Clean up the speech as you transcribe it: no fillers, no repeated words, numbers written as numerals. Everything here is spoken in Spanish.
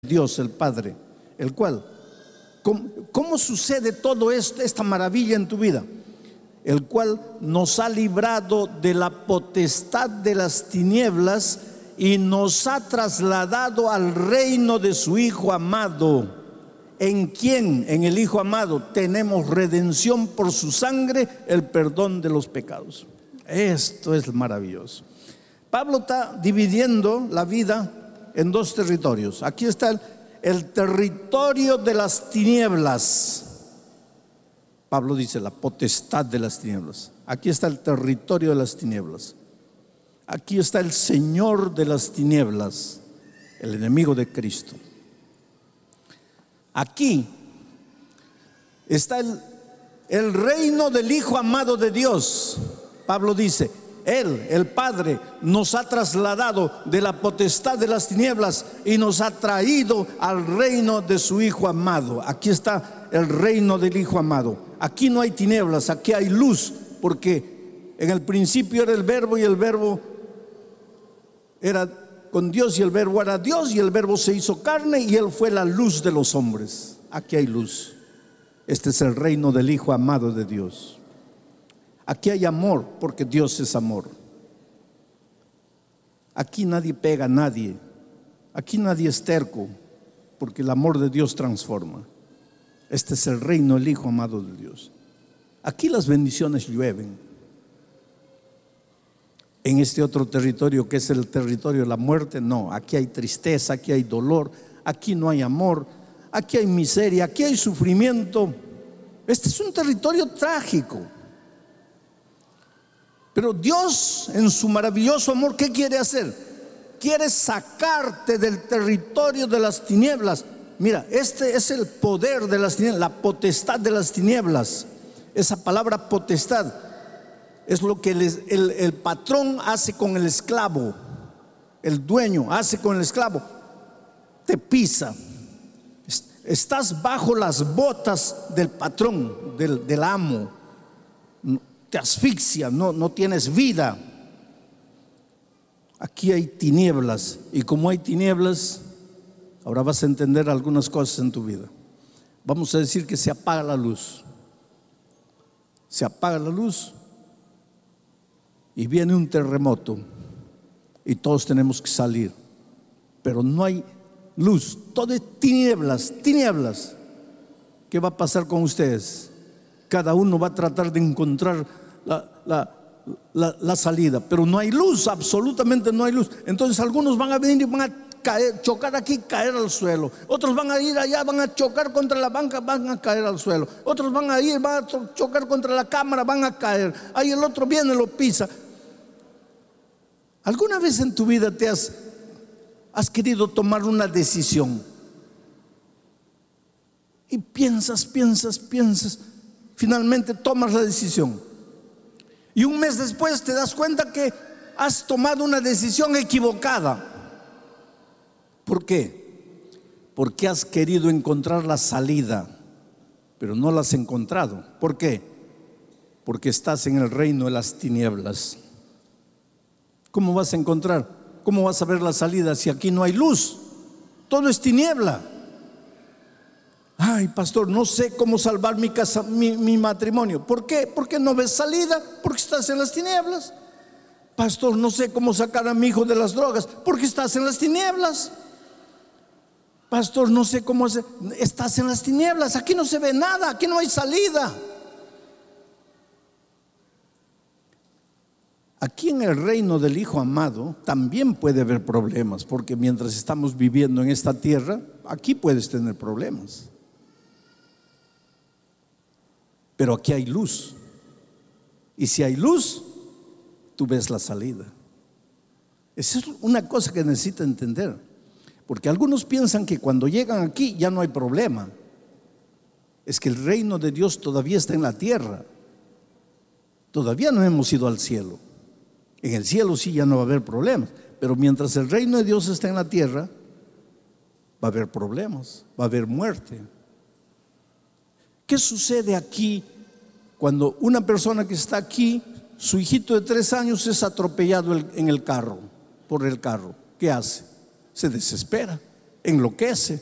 Dios el Padre, el cual, ¿cómo sucede todo esto, esta maravilla en tu vida? El cual nos ha librado de la potestad de las tinieblas y nos ha trasladado al reino de su Hijo amado, en quien, en el Hijo amado, tenemos redención por su sangre, el perdón de los pecados. Esto es maravilloso. Pablo está dividiendo la vida en dos territorios. Aquí está el territorio de las tinieblas. Pablo dice la potestad de las tinieblas. Aquí está el territorio de las tinieblas. Aquí está el Señor de las tinieblas, el enemigo de Cristo. Aquí está el reino del Hijo amado de Dios. Pablo dice: Él, el Padre, nos ha trasladado de la potestad de las tinieblas y nos ha traído al reino de su Hijo amado. Aquí está el reino del Hijo amado. Aquí no hay tinieblas, aquí hay luz, porque en el principio era el Verbo y el Verbo era con Dios y el Verbo era Dios y el Verbo se hizo carne y Él fue la luz de los hombres. Aquí hay luz. Este es el reino del Hijo amado de Dios. Aquí hay amor porque Dios es amor. Aquí nadie pega a nadie. Aquí nadie es terco porque el amor de Dios transforma. Este es el reino del Hijo amado de Dios. Aquí las bendiciones llueven. En este otro territorio que es el territorio de la muerte, no. Aquí hay tristeza, aquí hay dolor, aquí no hay amor, aquí hay miseria, aquí hay sufrimiento. Este es un territorio trágico. Pero Dios, en su maravilloso amor, ¿qué quiere hacer? Quiere sacarte del territorio de las tinieblas. Mira, este es el poder de las tinieblas, la potestad de las tinieblas. Esa palabra potestad es lo que el patrón hace con el esclavo. El dueño hace con el esclavo. Te pisa. Estás bajo las botas del patrón, del amo. Te asfixia, no tienes vida. Aquí hay tinieblas, y como hay tinieblas, ahora vas a entender algunas cosas en tu vida. Vamos a decir que se apaga la luz. Se apaga la luz y viene un terremoto y todos tenemos que salir, pero no hay luz, todo es tinieblas, tinieblas. ¿Qué va a pasar con ustedes? Cada uno va a tratar de encontrar la salida, pero no hay luz, absolutamente no hay luz. Entonces algunos van a venir y van a caer, chocar aquí, caer al suelo. Otros van a ir allá, van a chocar contra la banca, van a caer al suelo. Otros van a ir, van a chocar contra la cámara, van a caer. Ahí el otro viene y lo pisa. ¿Alguna vez en tu vida te has querido tomar una decisión? Y piensas, finalmente tomas la decisión. Y un mes después te das cuenta que has tomado una decisión equivocada. ¿Por qué? Porque has querido encontrar la salida, pero no la has encontrado. ¿Por qué? Porque estás en el reino de las tinieblas. ¿Cómo vas a encontrar? ¿Cómo vas a ver la salida si aquí no hay luz? Todo es tiniebla. Ay, pastor, no sé cómo salvar mi casa, mi matrimonio. ¿Por qué? Porque no ves salida, porque estás en las tinieblas. Pastor, no sé cómo sacar a mi hijo de las drogas, porque estás en las tinieblas. Pastor, no sé cómo hacer. Estás en las tinieblas, aquí no se ve nada, aquí no hay salida. Aquí en el reino del Hijo amado también puede haber problemas, porque mientras estamos viviendo en esta tierra, aquí puedes tener problemas. Pero aquí hay luz. Y si hay luz, tú ves la salida. Esa es una cosa que necesita entender. Porque algunos piensan que cuando llegan aquí ya no hay problema. Es que el reino de Dios todavía está en la tierra. Todavía no hemos ido al cielo. En el cielo sí ya no va a haber problemas. Pero mientras el reino de Dios está en la tierra, va a haber problemas, va a haber muerte. ¿Qué sucede aquí cuando una persona que está aquí, su hijito de 3 años es atropellado en el carro, por el carro? ¿Qué hace? Se desespera. enloquece.